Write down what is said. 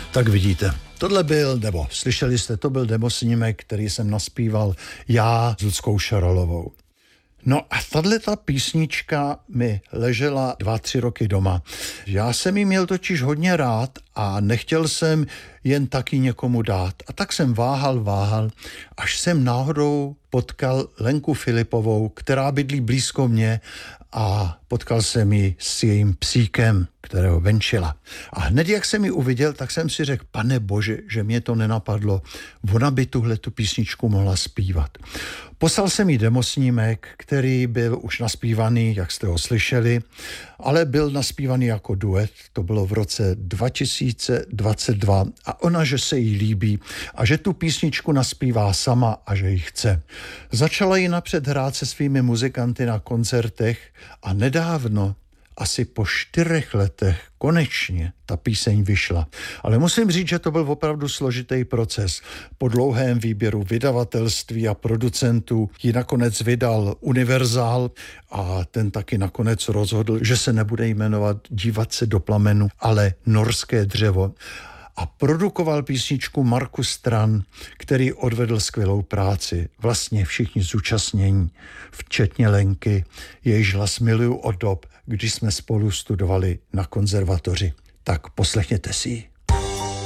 Tak vidíte, tohle byl, nebo slyšeli jste, to byl demosnímek, který jsem naspíval já s Luckou Šaralovou. No a tato písnička mi ležela 2-3 roky doma. Já jsem ji měl totiž hodně rád a nechtěl jsem jen taky někomu dát. A tak jsem váhal, až jsem náhodou potkal Lenku Filipovou, která bydlí blízko mě, a potkal jsem ji s jejím psíkem, kterého venčila. A hned jak jsem ji uviděl, tak jsem si řekl, Pane Bože, že mě to nenapadlo, ona by tuhletu písničku mohla zpívat. Poslal jsem jí demosnímek, který byl už naspívaný, jak jste ho slyšeli, ale byl naspívaný jako duet, to bylo v roce 2022 a ona, že se jí líbí a že tu písničku naspívá sama a že ji chce. Začala ji napřed hrát se svými muzikanty na koncertech a nedávno, asi po 4 letech, konečně ta píseň vyšla. Ale musím říct, že to byl opravdu složitý proces. Po dlouhém výběru vydavatelství a producentů ji nakonec vydal Univerzál a ten taky nakonec rozhodl, že se nebude jmenovat Dívat se do plamenu, ale Norské dřevo. A produkoval písničku Markus Stran, který odvedl skvělou práci. Vlastně všichni zúčastnění, včetně Lenky, jejíž hlas miluju od dob, když jsme spolu studovali na konzervatoři. Tak poslechněte si ji.